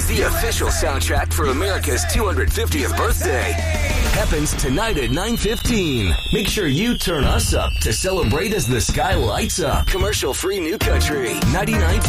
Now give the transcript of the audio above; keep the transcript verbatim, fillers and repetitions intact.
the official soundtrack for America's two hundred fiftieth birthday, happens tonight at nine fifteen. Make sure you turn us up to celebrate as the sky lights up. Commercial-free New Country ninety-nine.